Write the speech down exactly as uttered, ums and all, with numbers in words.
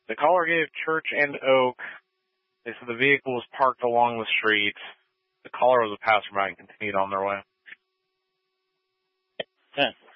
The caller gave Church and Oak. They said the vehicle was parked along the street. The caller was a passerby and continued on their way. Okay.